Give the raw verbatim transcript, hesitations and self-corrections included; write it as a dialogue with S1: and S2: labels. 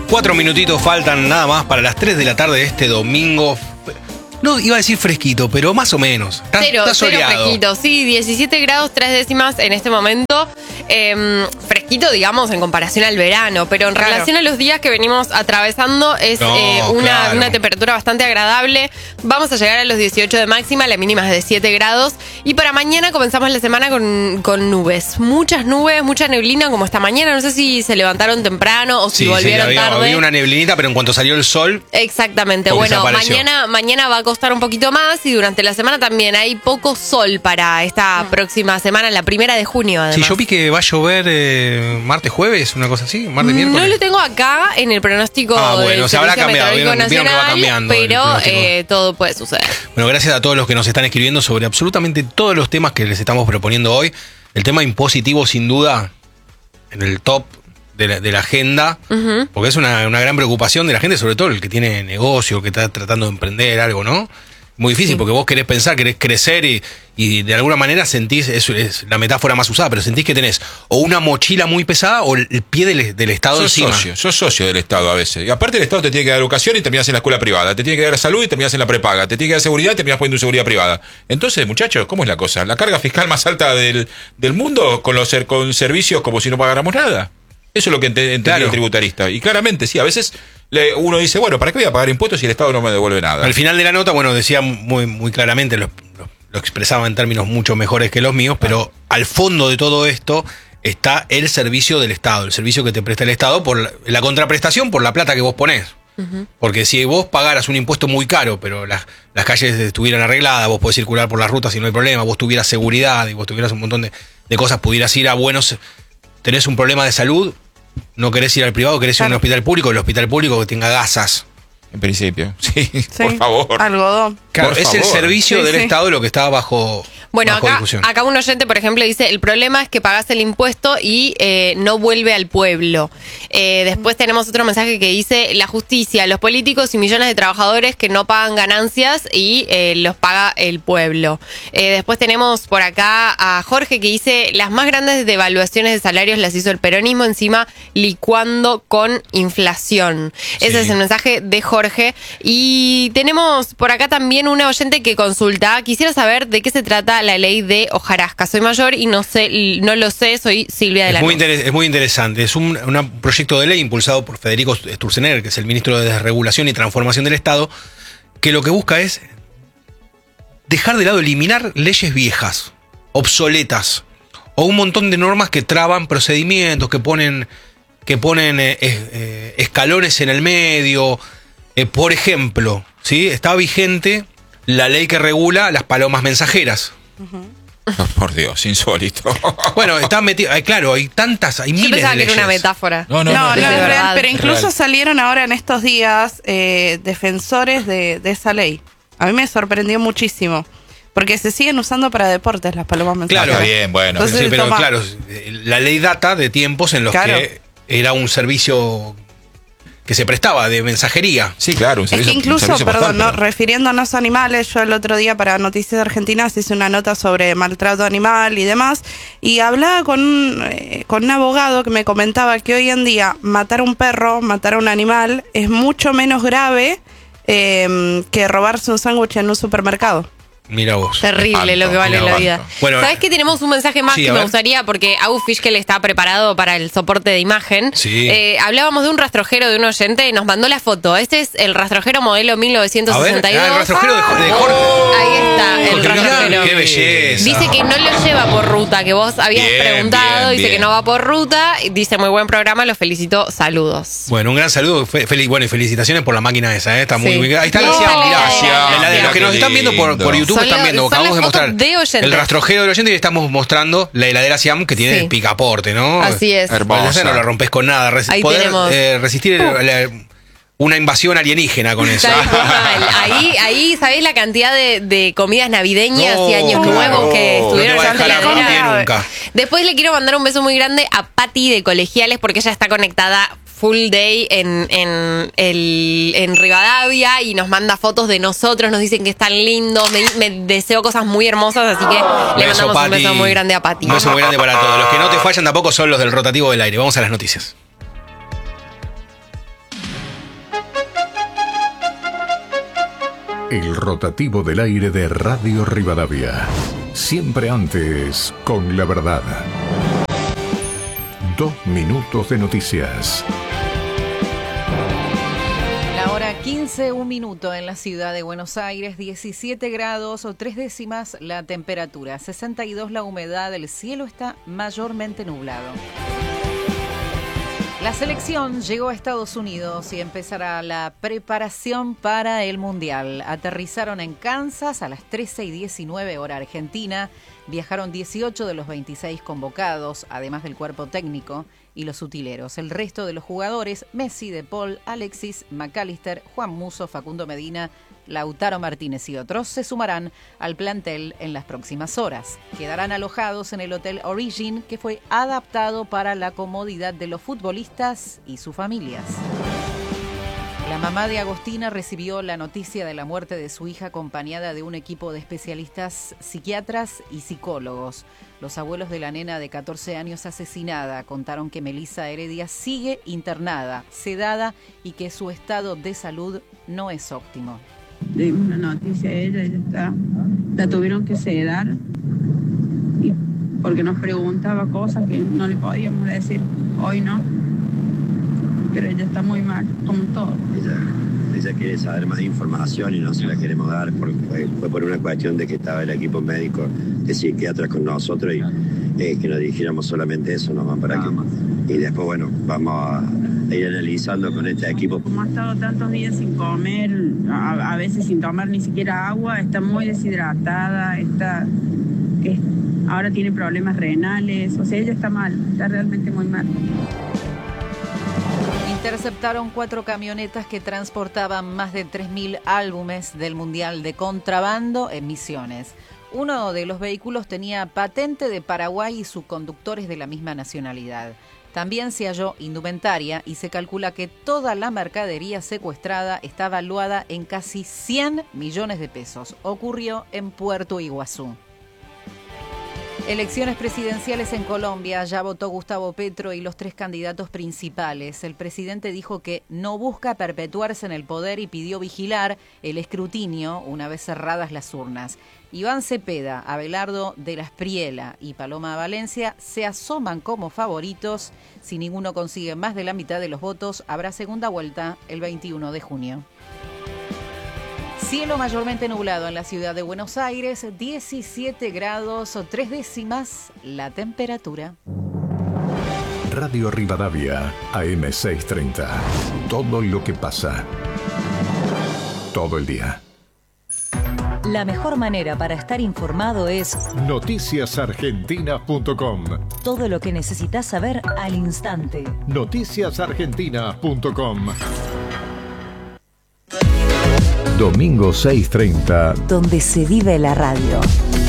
S1: Cuatro minutitos faltan nada más para las tres de la tarde de este domingo. No, iba a decir fresquito, pero más o menos. Está,
S2: cero,
S1: está
S2: cero
S1: soleado.
S2: fresquito, sí, diecisiete grados, tres décimas en este momento. Eh, fresquito, digamos, en comparación al verano, pero en
S3: Claro.
S2: relación a los días que venimos atravesando es
S1: No,
S2: eh, una,
S1: claro.
S2: una temperatura bastante agradable. Vamos a llegar a los dieciocho de máxima, la mínima es de siete grados. Y para mañana comenzamos la semana con, con nubes. Muchas nubes, mucha neblina como esta mañana. No sé si se levantaron temprano o si
S1: Sí, sí,
S2: volvieron
S1: había,
S2: tarde.
S1: había una neblinita, pero en cuanto salió el sol,
S2: Exactamente,
S1: Porque
S2: bueno,
S1: desapareció.
S2: mañana, mañana va a costar un poquito más y durante la semana también hay poco sol para esta próxima semana, la primera de junio además.
S1: sí, yo vi que va a llover eh, martes, jueves, una cosa así, martes, miércoles.
S2: No lo tengo acá en el pronóstico
S1: Ah, bueno,
S2: del
S1: se habrá
S2: Servicio
S1: cambiado,
S2: Meteorológico
S1: vieron- vieron que va
S2: Nacional,
S1: cambiando el
S2: pero
S1: pronóstico.
S2: eh, todo puede suceder.
S1: Bueno, gracias a todos los que nos están escribiendo sobre absolutamente todos los temas que les estamos proponiendo hoy. El tema impositivo, sin duda, en el top de la, de la agenda,
S2: Ujú.
S1: porque es una, una gran preocupación de la gente, sobre todo el que tiene negocio, que está tratando de emprender algo, ¿no? Muy difícil,
S2: Sí.
S1: porque vos querés pensar, querés crecer y, y de alguna manera sentís, es, es la metáfora más usada, pero sentís que tenés o una mochila muy pesada o el, el pie del, del Estado
S4: Sos
S1: encima.
S4: socio, sos socio del Estado a veces. Y aparte el Estado te tiene que dar educación y terminás en la escuela privada. Te tiene que dar salud y terminás en la prepaga. Te tiene que dar seguridad y terminás poniendo seguridad privada. Entonces, muchachos, ¿cómo es la cosa? ¿La carga fiscal más alta del, del mundo con los ser- con servicios como si no pagáramos nada? Eso es lo que ente- entendió
S1: Claro.
S4: el tributarista. Y claramente, sí, a veces le- uno dice, bueno, ¿para qué voy a pagar impuestos si el Estado no me devuelve nada?
S1: Al final de la nota, bueno, decía muy, muy claramente, lo, lo- lo expresaba en términos mucho mejores que los míos, pero al fondo de todo esto está el servicio del Estado, el servicio que te presta el Estado por la, la contraprestación por la plata que vos ponés. Porque si vos pagaras un impuesto muy caro, pero las, las calles estuvieran arregladas, vos podés circular por las rutas y no hay problema, vos tuvieras seguridad y vos tuvieras un montón de, de cosas, pudieras ir a buenos, tenés un problema de salud, no querés ir al privado, querés ir a un
S3: Claro.
S1: hospital público, el hospital público que tenga gasas.
S4: En principio, sí,
S3: Sí.
S4: por favor.
S3: Algodón.
S1: Claro,
S4: Por
S1: es el
S4: favor.
S1: servicio
S3: Sí,
S1: del
S3: sí.
S1: Estado lo que está bajo,
S2: Bueno,
S1: bajo
S2: acá,
S1: discusión.
S2: acá un oyente, por ejemplo, dice, el problema es que pagás el impuesto y eh, no vuelve al pueblo. Eh, después tenemos otro mensaje que dice, la justicia, los políticos y millones de trabajadores que no pagan ganancias y eh, los paga el pueblo. Eh, después tenemos por acá a Jorge que dice, las más grandes devaluaciones de salarios las hizo el peronismo, encima licuando con inflación. Ese
S1: Sí.
S2: es el mensaje de Jorge. Y tenemos por acá también una oyente que consulta. Quisiera saber de qué se trata la ley de hojarasca. Soy mayor y no sé, no lo sé, soy Silvia de la
S1: Es muy,
S2: Luz.
S1: interes- es muy interesante. Es un, un proyecto de ley impulsado por Federico Sturzenegger, que es el ministro de Desregulación y Transformación del Estado, que lo que busca es dejar de lado, eliminar leyes viejas, obsoletas, o un montón de normas que traban procedimientos, que ponen, que ponen eh, eh, escalones en el medio. Eh, por ejemplo, ¿sí? Está vigente la ley que regula las palomas mensajeras.
S4: Oh, por Dios, insólito.
S1: Bueno, está metido, hay- claro, hay tantas, hay
S2: Yo
S1: miles
S2: pensaba
S1: de
S2: que era
S1: leyes.
S2: una metáfora.
S4: No, no,
S3: No,
S4: no,
S3: no,
S2: es
S3: es
S2: de
S3: real,
S2: verdad.
S3: pero incluso
S4: Real.
S3: salieron ahora en estos días eh, defensores de, de esa ley. A mí me sorprendió muchísimo. Porque se siguen usando para deportes las palomas mensajeras.
S1: Claro,
S4: Está bien, bueno.
S3: Entonces,
S1: Sí, pero
S3: toma-
S1: claro, la ley data de tiempos en los
S3: Claro.
S1: que era un servicio que se prestaba de mensajería.
S4: Sí, claro, un
S3: Es
S4: servicio
S3: que incluso,
S4: un servicio
S3: perdón,
S4: postal,
S3: no,
S4: pero-
S3: refiriéndonos a animales, yo el otro día para Noticias Argentinas hice una nota sobre maltrato animal y demás, y hablaba con un, eh, con un abogado que me comentaba que hoy en día matar a un perro, matar a un animal, es mucho menos grave eh, que robarse un sándwich en un supermercado.
S1: Mira vos.
S2: Terrible
S4: Espanto,
S2: lo que vale
S4: espanto.
S2: la vida.
S1: Bueno,
S2: ¿Sabes que tenemos un mensaje más
S1: sí,
S2: que
S1: a
S2: me
S1: ver.
S2: gustaría? Porque Agus Fischkel está preparado para el soporte de imagen.
S1: Sí.
S2: Eh, hablábamos de un rastrojero de un oyente y nos mandó la foto. Este es el rastrojero modelo mil novecientos
S1: A ver,
S2: sesenta y dos.
S1: ah, el rastrojero de, de Jorge.
S2: Ahí está, el
S1: Jorge, mirá,
S2: rastrojero.
S1: qué belleza.
S2: Dice que no lo lleva por ruta, que vos habías
S4: Bien,
S2: preguntado.
S4: bien,
S2: dice
S4: bien.
S2: que no va por ruta. y Dice muy buen programa, los felicito, saludos.
S1: Bueno, un gran saludo. Fe- feliz, bueno, y felicitaciones por la máquina esa, ¿eh? Está muy
S2: Sí.
S1: bien. Ahí está
S2: No,
S1: la Siam, mirá.
S2: gracias.
S1: La heladera.
S2: Mirá
S1: Los que
S4: qué
S1: nos están viendo por, por
S4: lindo.
S1: YouTube
S2: Son
S1: están
S2: lo-
S1: viendo,
S2: son
S1: acabamos de
S2: las fotos
S1: mostrar
S2: de oyentes.
S1: el rastrojero del oyente y le estamos mostrando la heladera Siam que tiene
S2: Sí.
S1: picaporte, ¿no?
S2: Así es.
S4: Hermosa.
S1: Bueno, esa no la rompes con nada. Res-
S2: Ahí
S1: poder
S2: tenemos.
S1: eh, resistir la- una invasión alienígena con eso.
S2: Tal cual. Ahí, ahí, ¿sabés la cantidad de, de comidas navideñas
S1: No,
S2: y años
S1: claro.
S2: nuevos que
S1: No
S2: estuvieron
S1: te va a
S2: en esa
S1: dejar a
S2: heladera?
S1: Pati nunca.
S2: Después le quiero mandar un beso muy grande a Patti de Colegiales porque ella está conectada full day en, en, el, en Rivadavia y nos manda fotos de nosotros, nos dicen que están lindos, me, me deseo cosas muy hermosas, así que le
S1: Beso,
S2: mandamos un
S1: Pati.
S2: beso muy grande a Patti.
S1: Un beso muy grande para todos. Los que no te fallan tampoco son los del rotativo del aire. Vamos a las noticias.
S5: El rotativo del aire de Radio Rivadavia. Siempre antes con la verdad. Dos minutos de noticias.
S6: La hora quince, un minuto en la ciudad de Buenos Aires, diecisiete grados o tres décimas la temperatura, sesenta y dos la humedad, el cielo está mayormente nublado. La selección llegó a Estados Unidos y empezará la preparación para el Mundial. Aterrizaron en Kansas a las trece y diecinueve hora argentina. Viajaron dieciocho de los veintiséis convocados, además del cuerpo técnico y los utileros. El resto de los jugadores, Messi, De Paul, Alexis, McAllister, Juan Musso, Facundo Medina, Lautaro Martínez y otros, se sumarán al plantel en las próximas horas. Quedarán alojados en el Hotel Origin, que fue adaptado para la comodidad de los futbolistas y sus familias. La mamá de Agostina recibió la noticia de la muerte de su hija acompañada de un equipo de especialistas psiquiatras y psicólogos. Los abuelos de la nena de catorce años asesinada contaron que Melissa Heredia sigue internada, sedada y que su estado de salud no es óptimo.
S7: Le dimos la noticia a ella, ella está, la tuvieron que sedar y porque nos preguntaba cosas que no le podíamos decir, hoy no. Pero ella está muy mal, como todo.
S8: Ella, ella quiere saber más información y no se la queremos dar, porque fue, fue por una cuestión de que estaba el equipo médico de psiquiatras con nosotros y eh, que nos dijéramos solamente eso, nomás para que... Y después, bueno, vamos a ir analizando con este equipo.
S7: Como ha estado tantos días sin comer, a, a veces sin tomar ni siquiera agua, está muy deshidratada, está... Es, ahora tiene problemas renales, o sea, ella está mal, está realmente muy mal.
S6: Interceptaron cuatro camionetas que transportaban más de tres mil álbumes del Mundial de contrabando en Misiones. Uno de los vehículos tenía patente de Paraguay y sus conductores de la misma nacionalidad. También se halló indumentaria y se calcula que toda la mercadería secuestrada está valuada en casi cien millones de pesos. Ocurrió en Puerto Iguazú. Elecciones presidenciales en Colombia. Ya votó Gustavo Petro y los tres candidatos principales. El presidente dijo que no busca perpetuarse en el poder y pidió vigilar el escrutinio una vez cerradas las urnas. Iván Cepeda, Abelardo de la Espriela y Paloma Valencia se asoman como favoritos. Si ninguno consigue más de la mitad de los votos, habrá segunda vuelta el veintiuno de junio. Cielo mayormente nublado en la ciudad de Buenos Aires, diecisiete grados o tres décimas la temperatura.
S5: Radio Rivadavia, A M seiscientos treinta. Todo lo que pasa. Todo el día.
S9: La mejor manera para estar informado es
S5: noticias argentinas punto com.
S9: Todo lo que necesitas saber al instante.
S5: noticias argentinas punto com. Domingo seiscientos treinta.
S9: Donde se vive la radio.